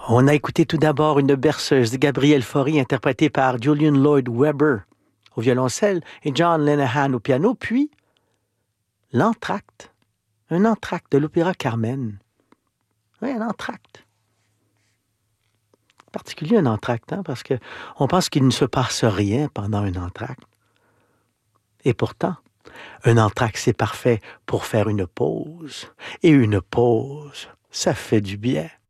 On a écouté tout d'abord une berceuse de Gabriel Fauré interprétée par Julian Lloyd Webber au violoncelle et John Lenihan au piano, puis l'entracte, un entracte de l'opéra Carmen. Oui, un entracte. Particulier un entracte, hein, parce qu'on pense qu'il ne se passe rien pendant un entracte. Et pourtant, un entracte, c'est parfait pour faire une pause. Et une pause, ça fait du bien.